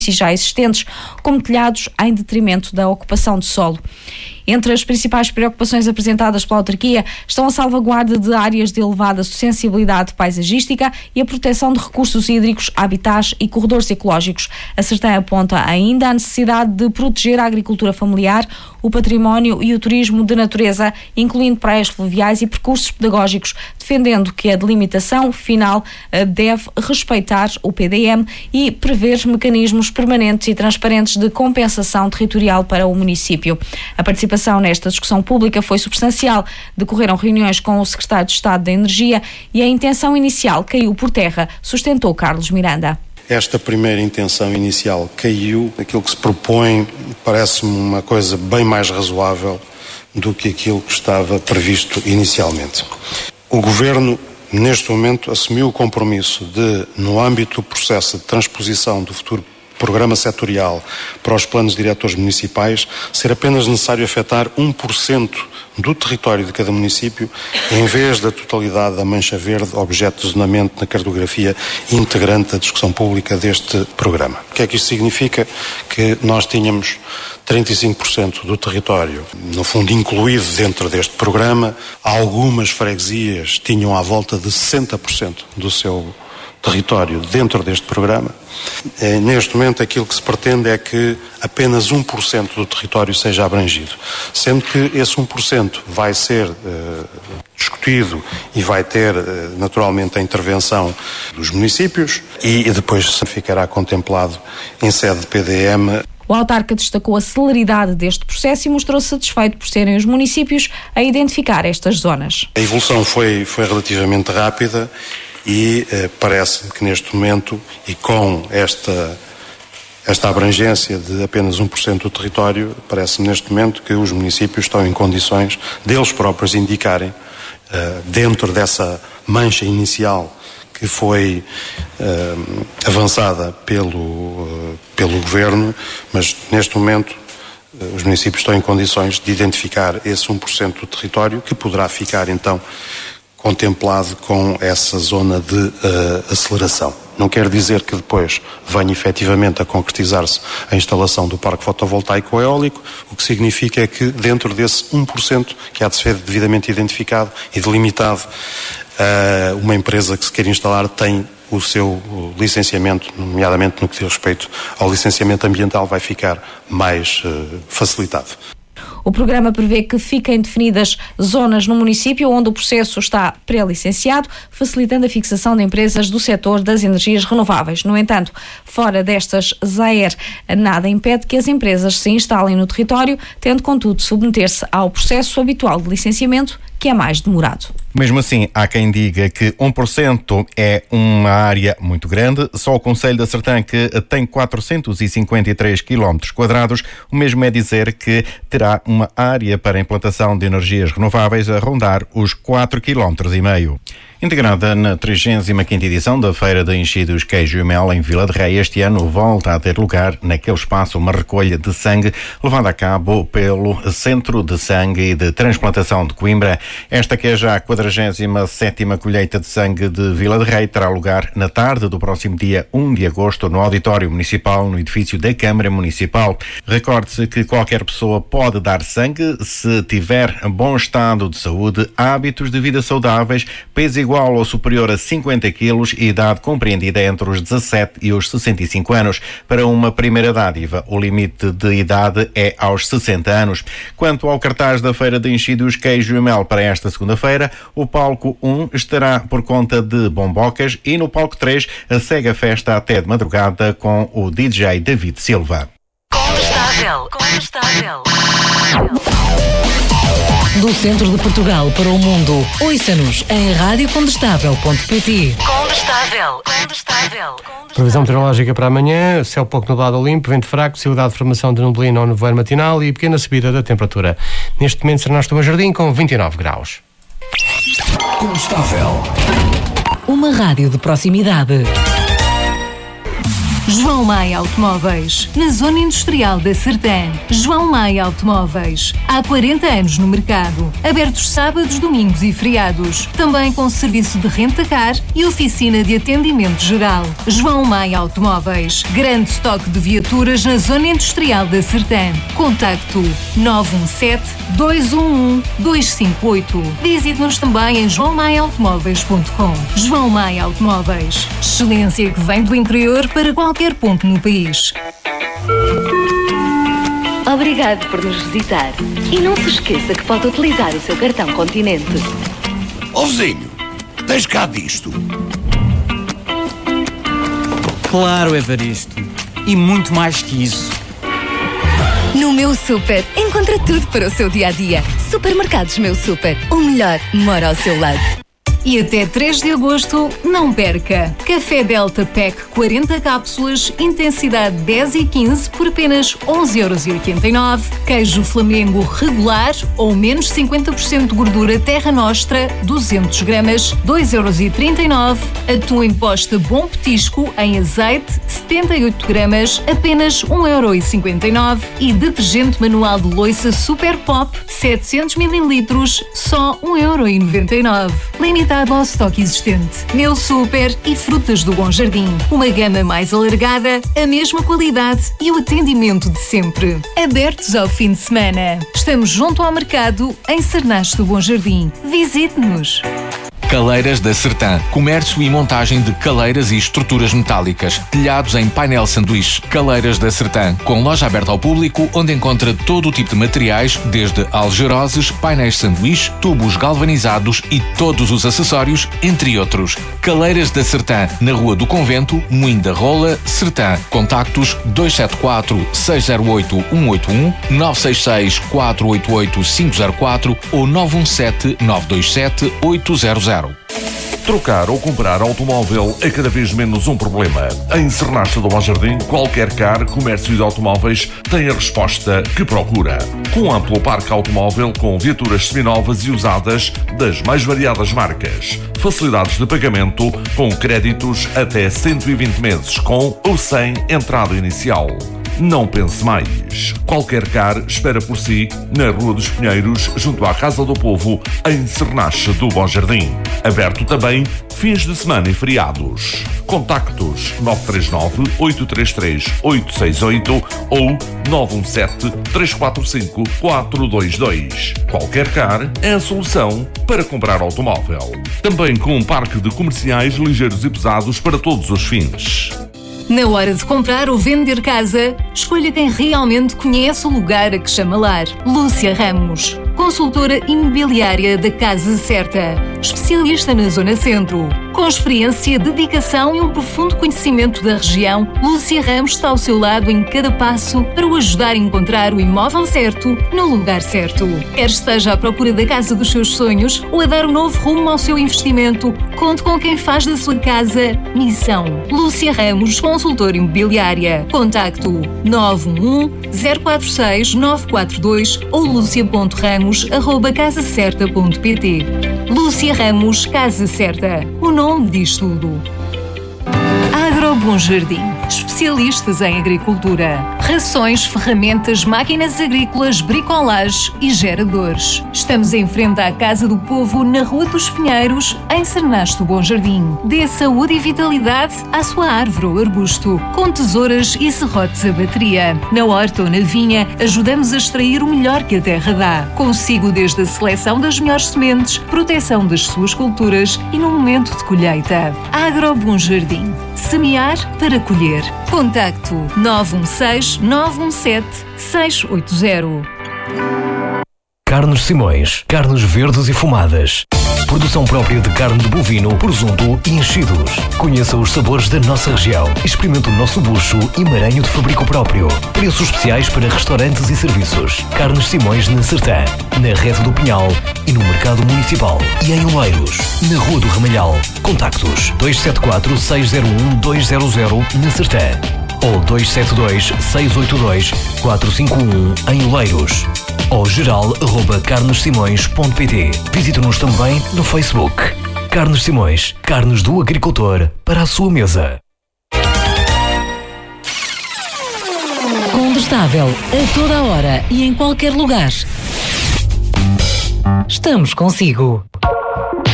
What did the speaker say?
já existentes, como telhados em detrimento da ocupação de solo. Entre as principais preocupações apresentadas pela autarquia estão a salvaguarda de áreas de elevada sensibilidade paisagística e a proteção de recursos hídricos, habitats e corredores ecológicos. A Sertã aponta ainda a necessidade de proteger a agricultura familiar, o património e o turismo de natureza, incluindo praias fluviais e percursos pedagógicos, defendendo que a delimitação final deve respeitar o PDM e prever mecanismos permanentes e transparentes de compensação territorial para o município. A participação nesta discussão pública foi substancial. Decorreram reuniões com o Secretário de Estado da Energia e a intenção inicial caiu por terra, sustentou Carlos Miranda. Esta primeira intenção inicial caiu. Aquilo que se propõe parece-me uma coisa bem mais razoável do que aquilo que estava previsto inicialmente. O Governo, neste momento, assumiu o compromisso de, no âmbito do processo de transposição do futuro programa setorial para os planos diretores municipais, ser apenas necessário afetar 1% do território de cada município, em vez da totalidade da mancha verde, objeto de zonamento na cartografia integrante da discussão pública deste programa. O que é que isto significa? Que nós tínhamos 35% do território, no fundo, incluído dentro deste programa. Algumas freguesias tinham à volta de 60% do seu território dentro deste programa. Neste momento, aquilo que se pretende é que apenas 1% do território seja abrangido, sendo que esse 1% vai ser discutido e vai ter, naturalmente, a intervenção dos municípios e depois ficará contemplado em sede de PDM. O autarca destacou a celeridade deste processo e mostrou-se satisfeito por serem os municípios a identificar estas zonas. A evolução foi relativamente rápida e parece-me que neste momento, e com esta abrangência de apenas 1% do território, parece-me neste momento que os municípios estão em condições deles próprios indicarem, dentro dessa mancha inicial que foi avançada pelo Governo, mas neste momento os municípios estão em condições de identificar esse 1% do território que poderá ficar então contemplado com essa zona de aceleração. Não quer dizer que depois venha efetivamente a concretizar-se a instalação do parque fotovoltaico ou eólico, o que significa é que dentro desse 1% que há de ser devidamente identificado e delimitado, uma empresa que se quer instalar tem o seu licenciamento, nomeadamente no que diz respeito ao licenciamento ambiental, vai ficar mais facilitado. O programa prevê que fiquem definidas zonas no município onde o processo está pré-licenciado, facilitando a fixação de empresas do setor das energias renováveis. No entanto, fora destas ZAER, nada impede que as empresas se instalem no território, tendo, contudo, submeter-se ao processo habitual de licenciamento, que é mais demorado. Mesmo assim, há quem diga que 1% é uma área muito grande. Só o Concelho da Sertã, que tem 453 km², o mesmo é dizer que terá uma área para a implantação de energias renováveis a rondar os 4,5 km. Integrada na 35ª edição da Feira de Enchidos Queijo e Mel em Vila de Rei, este ano volta a ter lugar naquele espaço uma recolha de sangue levada a cabo pelo Centro de Sangue e de Transplantação de Coimbra. Esta que é já a 47ª colheita de sangue de Vila de Rei terá lugar na tarde do próximo dia 1 de agosto no Auditório Municipal, no edifício da Câmara Municipal. Recorde-se que qualquer pessoa pode dar sangue se tiver bom estado de saúde, hábitos de vida saudáveis, peso igual ou superior a 50 quilos e idade compreendida entre os 17 e os 65 anos. Para uma primeira dádiva, o limite de idade é aos 60 anos. Quanto ao cartaz da Feira de Enchidos Queijo e Mel para esta segunda-feira, o palco 1 estará por conta de Bombocas e no palco 3 segue a festa até de madrugada com o DJ David Silva. Condestável. Do centro de Portugal para o mundo, ouça-nos em radiocondestável.pt. Condestável. Previsão meteorológica para amanhã: céu pouco nublado ou limpo, vento fraco, possibilidade de formação de neblina ou nevoeiro matinal e pequena subida da temperatura. Neste momento, Sernaste do Bom Jardim com 29 graus. Uma rádio de proximidade. João Maia Automóveis, na Zona Industrial da Sertã. João Maia Automóveis, há 40 anos no mercado. Abertos sábados, domingos e feriados. Também com serviço de renta-car e oficina de atendimento geral. João Maia Automóveis, grande estoque de viaturas na Zona Industrial da Sertã. Contacto 917-211-258. Visite-nos também em joaomaiaautomóveis.com. João Maia Automóveis, excelência que vem do interior para qualquer ponto no país. Obrigado por nos visitar. E não se esqueça que pode utilizar o seu cartão Continente. Ó vizinho, tens cá disto? Claro, Evaristo. E muito mais que isso. No Meu Super, encontra tudo para o seu dia-a-dia. Supermercados Meu Super, o melhor mora ao seu lado. E até 3 de agosto, não perca! Café Delta Pack 40 cápsulas, intensidade 10 e 15 por apenas 11,89€. Queijo Flamengo regular ou menos 50% de gordura Terra Nostra, 200 gramas, 2,39€. Atum em posta Bom Petisco em azeite, 78 gramas, apenas 1,59€. E detergente manual de louça Super Pop, 700 ml, só 1,99€. Limitado ao estoque existente. Meu Super e Frutas do Bom Jardim. Uma gama mais alargada, a mesma qualidade e o atendimento de sempre. Abertos ao fim de semana. Estamos junto ao mercado, em Cernache do Bom Jardim. Visite-nos. Caleiras da Sertã. Comércio e montagem de caleiras e estruturas metálicas. Telhados em painel sanduíche. Caleiras da Sertã. Com loja aberta ao público, onde encontra todo o tipo de materiais, desde algeroses, painéis sanduíche, tubos galvanizados e todos os acessórios, entre outros. Caleiras da Sertã. Na Rua do Convento, Moinho da Rola, Sertã. Contactos 274-608-181, 966-488-504 ou 917-927-800. Trocar ou comprar automóvel é cada vez menos um problema. Em Cernache do Bom Jardim, qualquer car, comércio de automóveis tem a resposta que procura. Com amplo parque automóvel com viaturas seminovas e usadas das mais variadas marcas. Facilidades de pagamento com créditos até 120 meses com ou sem entrada inicial. Não pense mais. Qualquer car espera por si na Rua dos Pinheiros, junto à Casa do Povo, em Cernache do Bom Jardim. Aberto também fins de semana e feriados. Contactos 939-833-868 ou 917-345-422. Qualquer car é a solução para comprar automóvel. Também com um parque de comerciais ligeiros e pesados para todos os fins. Na hora de comprar ou vender casa, escolha quem realmente conhece o lugar a que chama lar. Lúcia Ramos, consultora imobiliária da Casa Certa, especialista na Zona Centro. Com experiência, dedicação e um profundo conhecimento da região, Lúcia Ramos está ao seu lado em cada passo para o ajudar a encontrar o imóvel certo no lugar certo. Quer esteja à procura da casa dos seus sonhos ou a dar um novo rumo ao seu investimento, conte com quem faz da sua casa missão. Lúcia Ramos, consultora imobiliária. Contacto 911-046-942 ou lucia.ramos@casacerta.pt. Lúcia Ramos, Casa Certa. O nome diz tudo. Agro Bom Jardim. Especialistas em agricultura. Rações, ferramentas, máquinas agrícolas, bricolage e geradores. Estamos em frente à Casa do Povo, na Rua dos Pinheiros, em Cernache do Bom Jardim. Dê saúde e vitalidade à sua árvore ou arbusto, com tesouras e serrotes a bateria. Na horta ou na vinha, ajudamos a extrair o melhor que a terra dá. Consigo desde a seleção das melhores sementes, proteção das suas culturas e no momento de colheita. Agro Bom Jardim. Semear para colher. Contacto 916-917-680. Carnes Simões. Carnes verdes e fumadas. Produção própria de carne de bovino, presunto e enchidos. Conheça os sabores da nossa região. Experimente o nosso bucho e maranho de fabrico próprio. Preços especiais para restaurantes e serviços. Carnes Simões na Sertã, na Rede do Pinhal e no Mercado Municipal. E em Oleiros, na Rua do Ramalhal. Contactos 274-601-200 na Sertã ou 272-682-451 em Oleiros. Ou geral@carnesimões.pt. Visite-nos também no Facebook. Carnes Simões, carnes do agricultor para a sua mesa. Condestável, a toda a hora e em qualquer lugar. Estamos consigo.